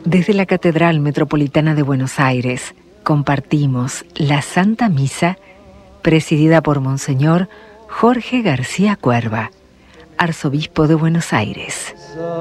Desde la Catedral Metropolitana de Buenos Aires compartimos la Santa Misa presidida por Monseñor Jorge García Cuerva, arzobispo de Buenos Aires.